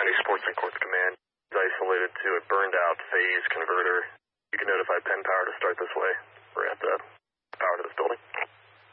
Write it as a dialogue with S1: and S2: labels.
S1: County Sports and Courts Command is isolated to a burned out phase converter. You can notify Penn Power to start this way. We're at the